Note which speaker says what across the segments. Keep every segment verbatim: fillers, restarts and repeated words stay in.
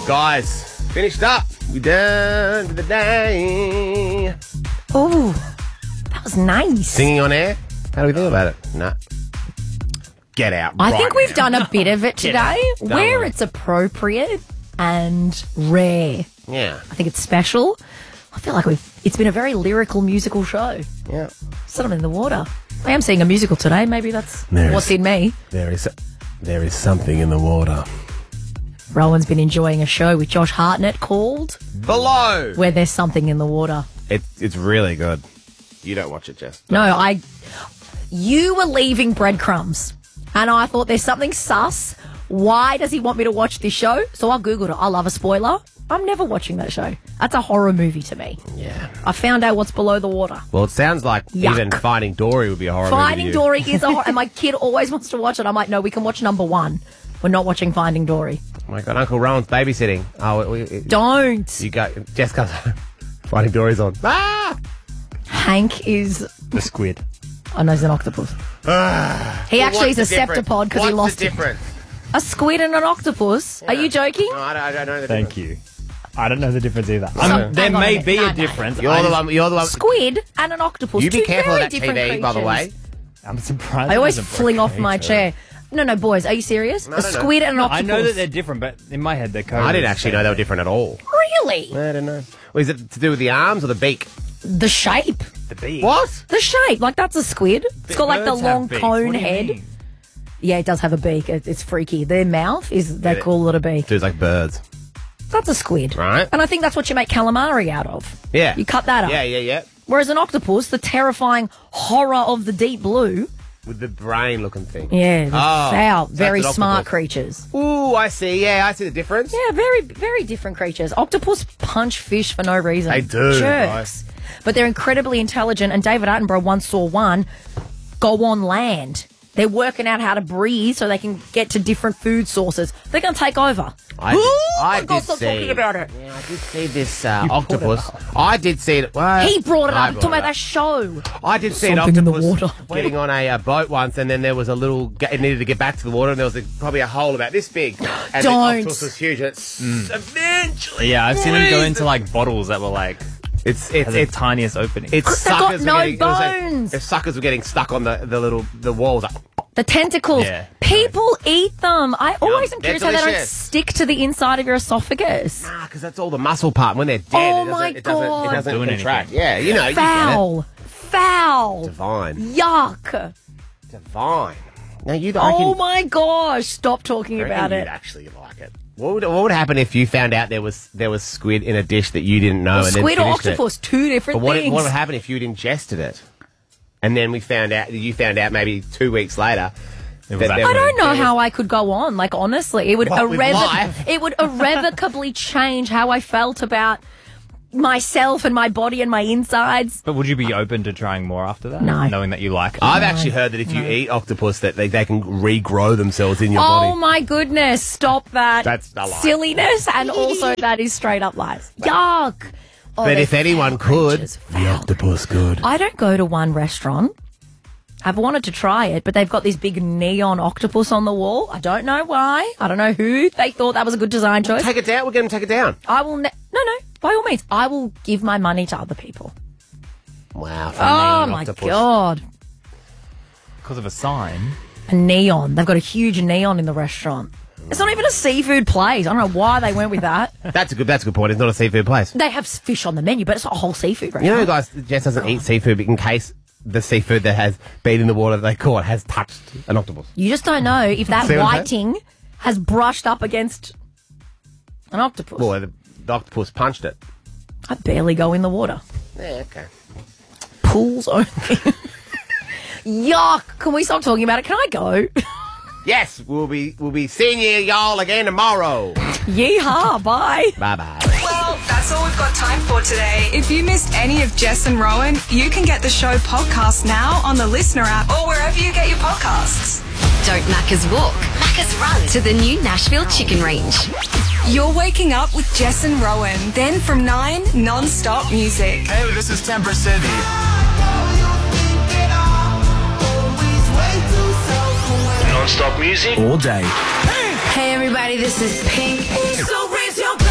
Speaker 1: Guys, finished up. We done for the day.
Speaker 2: Oh, that was nice.
Speaker 1: Singing on air? How do we think about it? Nah. Get out.
Speaker 2: I
Speaker 1: right
Speaker 2: think we've
Speaker 1: now.
Speaker 2: done a bit of it today
Speaker 1: Don't
Speaker 2: where
Speaker 1: worry.
Speaker 2: it's appropriate and rare.
Speaker 1: Yeah.
Speaker 2: I think it's special. I feel like we've. It's been a very lyrical musical show.
Speaker 1: Yeah.
Speaker 2: Something in the water. I am seeing a musical today. Maybe that's
Speaker 1: There
Speaker 2: what's
Speaker 1: is-
Speaker 2: in me.
Speaker 1: There is there is something in the water.
Speaker 2: Rowan's been enjoying a show with Josh Hartnett called
Speaker 1: Below.
Speaker 2: Where There's Something in the Water.
Speaker 1: It's it's really good. You don't watch it, Jess.
Speaker 2: No, I. You were leaving breadcrumbs, and I thought there's something sus. Why does he want me to watch this show? So I googled it. I love a spoiler. I'm never watching that show. That's a horror movie to me.
Speaker 1: Yeah.
Speaker 2: I found out what's below the water.
Speaker 1: Well, it sounds like
Speaker 2: Yuck.
Speaker 1: even Finding Dory would be a horror
Speaker 2: Finding
Speaker 1: movie to you.
Speaker 2: Dory is a horror, and my kid always wants to watch it. I'm like, no, we can watch number one. We're not watching Finding Dory.
Speaker 1: Oh my God, Uncle Rowan's babysitting. Oh, we, we,
Speaker 2: Don't.
Speaker 1: you go. Jess comes home. Finding Dory's on. Ah!
Speaker 2: Hank is.
Speaker 3: The squid.
Speaker 2: Oh no, he's an octopus. he actually is a septipod because he
Speaker 1: What's
Speaker 2: lost
Speaker 1: the
Speaker 2: it.
Speaker 1: difference?
Speaker 2: A squid and an octopus. Are you joking?
Speaker 1: No, I don't, I don't know the
Speaker 3: Thank
Speaker 1: difference.
Speaker 3: you. I don't know the difference either.
Speaker 2: So-
Speaker 3: Um, there
Speaker 2: hang on a
Speaker 3: may
Speaker 2: minute.
Speaker 3: be
Speaker 2: No,
Speaker 3: a
Speaker 2: no.
Speaker 3: difference.
Speaker 1: You're
Speaker 3: I
Speaker 1: the
Speaker 3: just-
Speaker 1: one. You're the one.
Speaker 2: Squid and an octopus.
Speaker 1: You be
Speaker 2: two
Speaker 1: careful of
Speaker 2: very
Speaker 1: that T
Speaker 2: different
Speaker 1: V, by the way.
Speaker 2: creatures.
Speaker 3: I'm surprised.
Speaker 2: I
Speaker 3: it
Speaker 2: always
Speaker 3: doesn't
Speaker 2: fling
Speaker 3: break
Speaker 2: off my
Speaker 3: each other.
Speaker 2: chair. No, no, boys, are you serious?
Speaker 1: No,
Speaker 2: a
Speaker 1: no, no.
Speaker 2: squid and an
Speaker 3: No,
Speaker 2: octopus.
Speaker 3: I know that they're different, but in my head they're coded.
Speaker 1: I didn't
Speaker 3: the
Speaker 1: actually
Speaker 3: same
Speaker 1: know they were
Speaker 3: way.
Speaker 1: different at all.
Speaker 2: Really?
Speaker 1: I don't know. Well, is it to do with the arms or the beak?
Speaker 2: The shape.
Speaker 3: The beak.
Speaker 1: What?
Speaker 2: The shape. Like, that's a squid. It's got, like, the
Speaker 3: Birds have
Speaker 2: long
Speaker 3: beaks.
Speaker 2: cone
Speaker 3: What do you
Speaker 2: head.
Speaker 3: mean?
Speaker 2: Yeah, it does have a beak. It, it's freaky. Their mouth is, they
Speaker 1: Yeah.
Speaker 2: call it a beak.
Speaker 1: Dudes like birds.
Speaker 2: That's a squid.
Speaker 1: Right.
Speaker 2: And I think that's what you make calamari out of.
Speaker 1: Yeah.
Speaker 2: You cut that up.
Speaker 1: Yeah, yeah, yeah.
Speaker 2: Whereas an octopus, the terrifying horror of the deep blue,
Speaker 1: With the brain looking thing.
Speaker 2: yeah, the
Speaker 1: Oh,
Speaker 2: foul,
Speaker 1: so
Speaker 2: very
Speaker 1: that's an
Speaker 2: smart
Speaker 1: octopus.
Speaker 2: creatures.
Speaker 1: Ooh, I see. Yeah, I see the difference.
Speaker 2: Yeah, very, very different creatures. Octopus punch fish for no reason.
Speaker 1: They do,
Speaker 2: Jerks. But they're incredibly intelligent, and David Attenborough once saw one go on land. They're working out how to breathe so they can get to different food sources. They're going to take over.
Speaker 1: I
Speaker 2: Ooh,
Speaker 1: did, I
Speaker 2: my God,
Speaker 1: did
Speaker 2: stop
Speaker 1: see.
Speaker 2: talking about it.
Speaker 1: Yeah, I did see this uh, octopus. I did see it. Well,
Speaker 2: He brought it
Speaker 1: I
Speaker 2: up.
Speaker 1: brought
Speaker 2: Talking
Speaker 1: it
Speaker 2: about that show.
Speaker 1: I did see an
Speaker 2: Something in the
Speaker 1: octopus
Speaker 2: water.
Speaker 1: getting on a uh, boat once, and then there was a little. ga- It needed to get back to the water, and there was a, probably a hole about this big. And
Speaker 2: Don't.
Speaker 1: the octopus was huge. And it's eventually.
Speaker 3: Yeah, I've seen them go
Speaker 1: squeezed
Speaker 3: into
Speaker 1: it.
Speaker 3: like bottles that were like
Speaker 1: It's it's
Speaker 3: has the
Speaker 1: it's
Speaker 3: tiniest opening.
Speaker 1: it's
Speaker 2: They've got
Speaker 1: suckers.
Speaker 2: no
Speaker 1: were getting, it was like-
Speaker 2: bones.
Speaker 1: the suckers were getting stuck on the the little the walls. Like,
Speaker 2: The tentacles.
Speaker 3: Yeah.
Speaker 2: People eat them. I always am
Speaker 1: They're
Speaker 2: curious how they don't
Speaker 1: delicious.
Speaker 2: stick to the inside of your esophagus.
Speaker 1: ah, because that's all the muscle part. When they're dead,
Speaker 2: Oh
Speaker 1: it doesn't,
Speaker 2: my
Speaker 1: it doesn't,
Speaker 2: God.
Speaker 1: it doesn't
Speaker 3: Doing
Speaker 1: contract.
Speaker 3: anything.
Speaker 1: Yeah, you know, you get
Speaker 2: Foul. Foul.
Speaker 1: it. Divine,
Speaker 2: Yuck.
Speaker 1: divine. Now you, I
Speaker 2: Oh
Speaker 1: can,
Speaker 2: my gosh. Stop talking
Speaker 1: I reckon
Speaker 2: about
Speaker 1: you'd
Speaker 2: it.
Speaker 1: actually like it. What would, what would happen if you found out there was there was squid in a dish that you didn't know? and
Speaker 2: Squid
Speaker 1: then
Speaker 2: or
Speaker 1: finished it?
Speaker 2: octopus, two different
Speaker 1: But what,
Speaker 2: things.
Speaker 1: what would happen if you'd ingested it, and then we found out you found out maybe two weeks later?
Speaker 3: It was
Speaker 1: that
Speaker 3: that-
Speaker 1: there
Speaker 2: I
Speaker 1: was-
Speaker 2: don't know
Speaker 1: there was-
Speaker 2: how I could go on. Like, honestly, it would,
Speaker 1: What, with
Speaker 2: irrevo-
Speaker 1: life?
Speaker 2: it would irrevocably change how I felt about myself and my body and my insides.
Speaker 3: But would you be open to trying more after that?
Speaker 2: No.
Speaker 3: Knowing that you like it?
Speaker 1: I've actually heard that if you eat octopus, that they, they can regrow themselves in your body.
Speaker 2: Oh my goodness, stop that.
Speaker 1: That's a lie.
Speaker 2: Silliness, and also that is straight up lies. Yuck. Oh,
Speaker 1: But
Speaker 2: they're
Speaker 1: if anyone
Speaker 2: foul
Speaker 1: could,
Speaker 2: creatures,
Speaker 1: the
Speaker 2: foul.
Speaker 1: octopus could.
Speaker 2: I don't go to one restaurant. I've wanted to try it, but they've got this big neon octopus on the wall. I don't know why. I don't know who they thought that was a good design choice.
Speaker 1: Take it down. We're going to take it down.
Speaker 2: I will. Ne- no, no. By all means, I will give my money to other people.
Speaker 1: Wow. For
Speaker 2: Oh
Speaker 1: neon
Speaker 2: my
Speaker 1: octopus.
Speaker 2: god,
Speaker 3: Because of a sign.
Speaker 2: a neon! They've got a huge neon in the restaurant. It's not even a seafood place. I don't know why they went with that.
Speaker 1: That's a good. That's a good point. It's not a seafood place.
Speaker 2: They have fish on the menu, but it's not a whole seafood
Speaker 1: You
Speaker 2: restaurant.
Speaker 1: know, guys, Jess doesn't eat seafood in case the seafood that has been in the water that they caught has touched an octopus.
Speaker 2: You just don't know if that
Speaker 1: See what I'm
Speaker 2: whiting has brushed up against an octopus.
Speaker 1: Boy, the, the octopus punched it.
Speaker 2: I barely go in the water.
Speaker 1: Yeah, okay.
Speaker 2: Pools only. Yuck! Can we stop talking about it? Can I go?
Speaker 1: Yes, we'll be we'll be seeing you y'all again tomorrow.
Speaker 2: Yeehaw! Bye.
Speaker 1: Bye bye.
Speaker 4: Well, that's all we've got time for today. If you missed any of Jess and Rowan, you can get the show podcast now on the Listener app or wherever you get your podcasts.
Speaker 5: Don't Macca's walk, Macca's run to the new Nashville Chicken Range.
Speaker 4: You're waking up with Jess and Rowan. Then from nine, non-stop music.
Speaker 6: Hey, this is ten percent. Non-stop music all day.
Speaker 5: Hey everybody, this is Pink.
Speaker 4: So raise your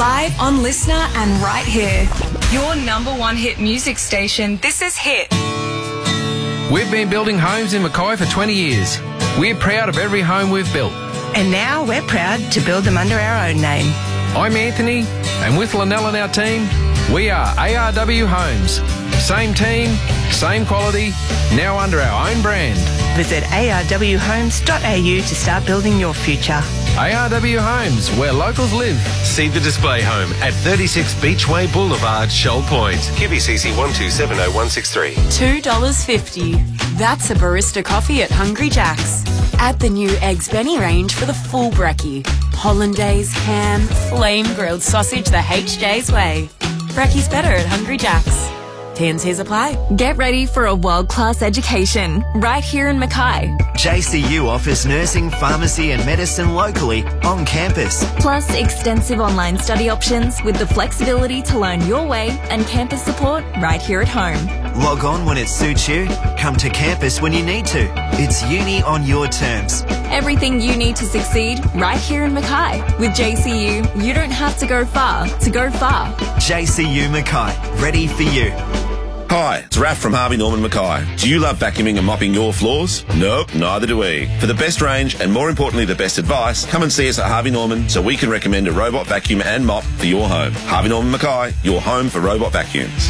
Speaker 4: Live on Listener and right here. Your number one hit music station. This is Hit.
Speaker 6: We've been building homes in Mackay for twenty years. We're proud of every home we've built.
Speaker 7: And now we're proud to build them under our own name.
Speaker 6: I'm Anthony, and with Linnell and our team, we are A R W Homes. Same team, same quality, now under our own brand.
Speaker 7: Visit a r w homes dot a u to start building your future.
Speaker 6: A R W Homes, where locals live.
Speaker 8: See the display home at thirty-six Beachway Boulevard, Shoal Point. Q B C C one two seven zero one six three.
Speaker 9: two dollars fifty. That's a barista coffee at Hungry Jack's. Add the new Eggs Benny range for the full brekkie. Hollandaise, ham, flame grilled sausage the H J's way. Brekkie's better at Hungry Jack's. T and C's apply.
Speaker 5: Get ready for a world-class education right here in Mackay.
Speaker 10: J C U offers nursing, pharmacy and medicine locally on campus.
Speaker 5: Plus extensive online study options with the flexibility to learn your way and campus support right here at home.
Speaker 10: Log on when it suits you. Come to campus when you need to. It's uni on your terms.
Speaker 5: Everything you need to succeed right here in Mackay. With J C U, you don't have to go far to go far.
Speaker 10: J C U Mackay, ready for you.
Speaker 11: Hi, it's Raph from Harvey Norman Mackay. Do you love vacuuming and mopping your floors? Nope, neither do we. For the best range and more importantly the best advice, come and see us at Harvey Norman so we can recommend a robot vacuum and mop for your home. Harvey Norman Mackay, your home for robot vacuums.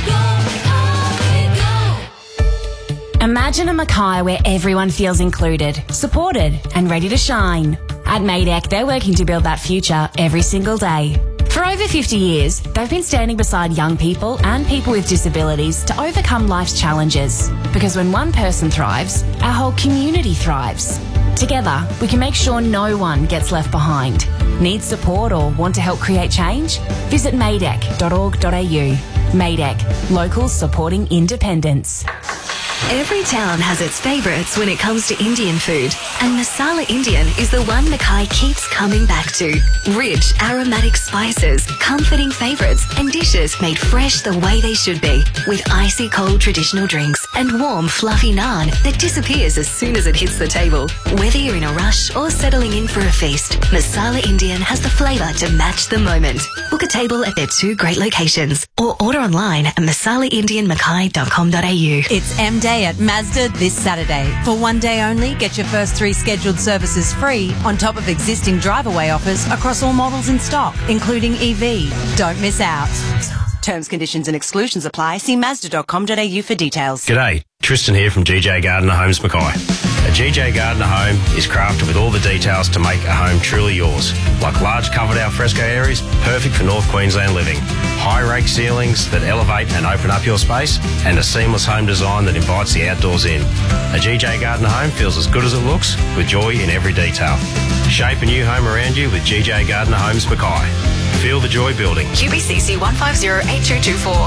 Speaker 12: Imagine a Mackay where everyone feels included, supported and ready to shine. At Maydec, they're working to build that future every single day. For over fifty years, they've been standing beside young people and people with disabilities to overcome life's challenges. Because when one person thrives, our whole community thrives. Together, we can make sure no one gets left behind. Need support or want to help create change? Visit maydec dot org dot a u. Maydec, locals supporting independence.
Speaker 5: Every town has its favourites when it comes to Indian food, and Masala Indian is the one Mackay keeps coming back to. Rich, aromatic spices, comforting favourites, and dishes made fresh the way they should be, with icy cold traditional drinks and warm, fluffy naan that disappears as soon as it hits the table. Whether you're in a rush or settling in for a feast, Masala Indian has the flavour to match the moment. Book a table at their two great locations, or order online at masala indian mackay dot com dot a u.
Speaker 13: It's M Day at Mazda this Saturday. For one day only, get your first three scheduled services free on top of existing drive-away offers across all models in stock, including E V. Don't miss out. Terms, conditions and exclusions apply. See mazda dot com dot a u for details.
Speaker 14: G'day, Tristan here from G J Gardner Homes Mackay. A G J Gardner home is crafted with all the details to make a home truly yours. Like large covered alfresco areas, perfect for North Queensland living. High rake ceilings that elevate and open up your space, and a seamless home design that invites the outdoors in. A G J Gardner home feels as good as it looks, with joy in every detail. Shape a new home around you with G J Gardner Homes Mackay. Feel the joy building.
Speaker 5: Q B C C one five zero eight two two four.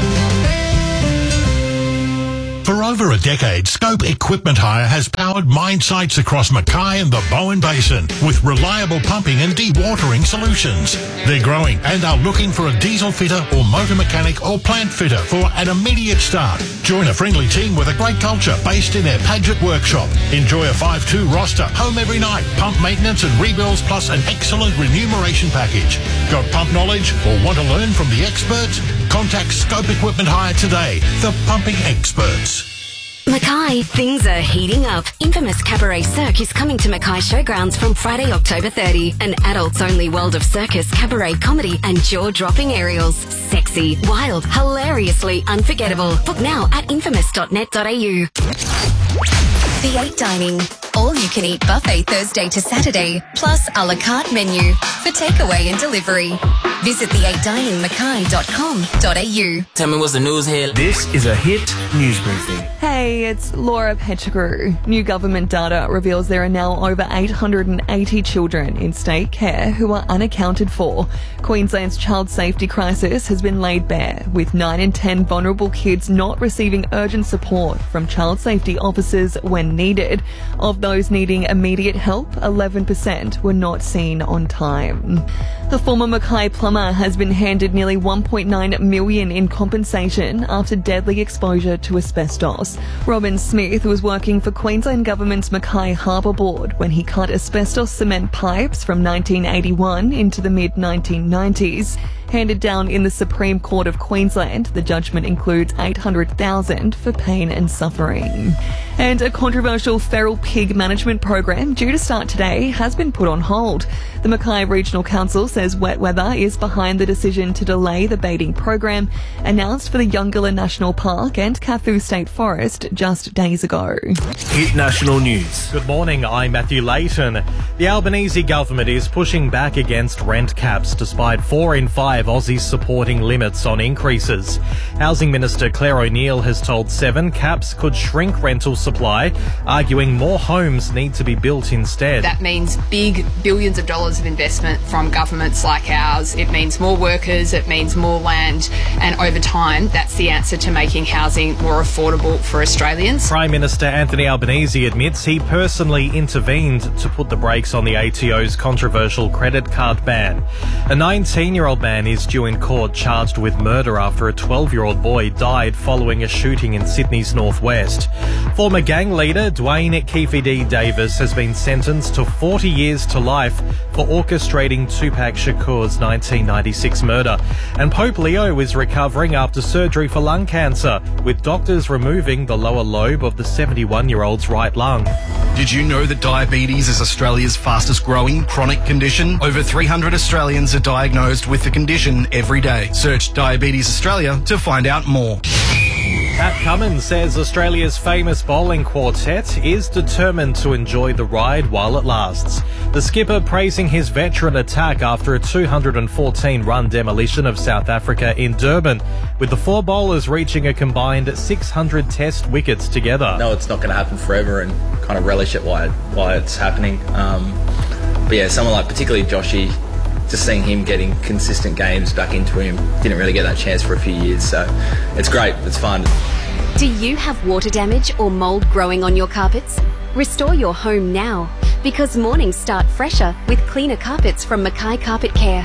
Speaker 15: For over a decade, Scope Equipment Hire has powered mine sites across Mackay and the Bowen Basin with reliable pumping and dewatering solutions. They're growing and are looking for a diesel fitter or motor mechanic or plant fitter for an immediate start. Join a friendly team with a great culture based in their Paget workshop. Enjoy a five two roster, home every night, pump maintenance and rebuilds plus an excellent remuneration package. Got pump knowledge or want to learn from the experts? Contact Scope Equipment Hire today, the pumping experts.
Speaker 5: Mackay, things are heating up. Infamous Cabaret Cirque is coming to Mackay Showgrounds from Friday, October thirtieth. An adults-only world of circus, cabaret comedy and jaw-dropping aerials. Sexy, wild, hilariously unforgettable. Book now at infamous dot net dot a u. The eight Dining. All-you-can-eat buffet Thursday to Saturday, plus a la carte menu for takeaway and delivery. Visit the eight dining mackay dot com dot a u.
Speaker 16: Tell me what's the news here.
Speaker 17: This is a Hit news briefing.
Speaker 18: Hey, it's Laura Pettigrew. New government data reveals there are now over eight hundred eighty children in state care who are unaccounted for. Queensland's child safety crisis has been laid bare, with nine in ten vulnerable kids not receiving urgent support from child safety officers when needed. Of those needing immediate help, eleven percent were not seen on time. The former Mackay plumber has been handed nearly one point nine million dollars in compensation after deadly exposure to asbestos. Robin Smith was working for Queensland Government's Mackay Harbour Board when he cut asbestos cement pipes from nineteen eighty-one into the mid nineteen nineties. Handed down in the Supreme Court of Queensland, the judgment includes eight hundred thousand dollars for pain and suffering. And a controversial feral pig management program due to start today has been put on hold. The Mackay Regional Council says wet weather is behind the decision to delay the baiting program announced for the Yongala National Park and Kathu State Forest just days ago.
Speaker 17: Hit national news.
Speaker 16: Good morning, I'm Matthew Layton. The Albanese government is pushing back against rent caps despite four in five Aussies supporting limits on increases. Housing Minister Claire O'Neill has told Seven caps could shrink rental supply, arguing more homes need to be built instead.
Speaker 19: That means big billions of dollars of investment from governments like ours. It means more workers, it means more land, and over time that's the answer to making housing more affordable for Australians.
Speaker 16: Prime Minister Anthony Albanese admits he personally intervened to put the brakes on the A T O's controversial credit card ban. A nineteen-year-old man is due in court charged with murder after a twelve-year-old boy died following a shooting in Sydney's northwest. Former gang leader Dwayne Keefe D. Davis has been sentenced to forty years to life for orchestrating Tupac Shakur's nineteen ninety-six murder. And Pope Leo is recovering after surgery for lung cancer, with doctors removing the lower lobe of the seventy-one-year-old's right lung.
Speaker 20: Did you know that diabetes is Australia's fastest growing chronic condition? Over three hundred Australians are diagnosed with the condition every day. Search Diabetes Australia to find out more.
Speaker 16: Pat Cummins says Australia's famous bowling quartet is determined to enjoy the ride while it lasts. The skipper praising his veteran attack after a two hundred fourteen run demolition of South Africa in Durban, with the four bowlers reaching a combined six hundred test wickets together.
Speaker 21: No, it's not going to happen forever, and kind of relish it while, while it's happening. Um, but yeah, someone like particularly Joshy, just seeing him getting consistent games back into him, didn't really get that chance for a few years, so it's great, it's fun.
Speaker 5: Do you have water damage or mould growing on your carpets? Restore your home now, because mornings start fresher with cleaner carpets from Mackay Carpet Care.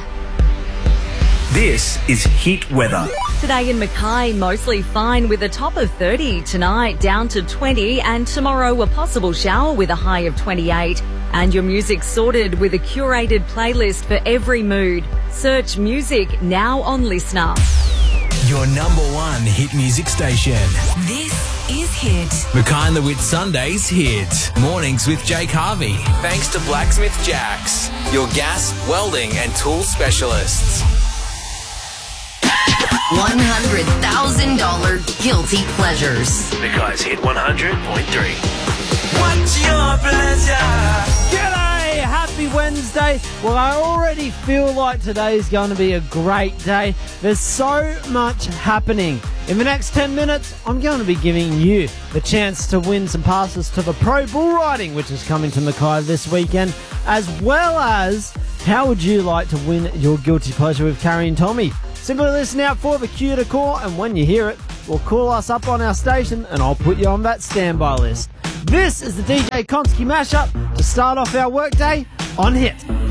Speaker 17: This is Hit Weather.
Speaker 22: Today in Mackay, mostly fine with a top of thirty. Tonight, down to twenty. And tomorrow, a possible shower with a high of twenty-eight. And your music sorted with a curated playlist for every mood. Search music now on Listener.
Speaker 23: Your number one hit music station.
Speaker 5: This is Hit.
Speaker 23: Mackay and the Wit Sundays Hit. Mornings with Jake Harvey. Thanks to Blacksmith Jacks, your gas, welding and tool specialists.
Speaker 24: one hundred thousand dollars guilty pleasures.
Speaker 17: Mackay's Hit one hundred point three.
Speaker 25: What's your pleasure? G'day! Happy Wednesday. Well, I already feel like today is going to be a great day. There's so much happening. In the next ten minutes, I'm going to be giving you the chance to win some passes to the Pro Bull Riding, which is coming to Mackay this weekend, as well as how would you like to win your guilty pleasure with Carrie and Tommy? Simply listen out for the cue to call, and when you hear it, well, call us up on our station and I'll put you on that standby list. This is the D J Konski mashup to start off our workday on Hit.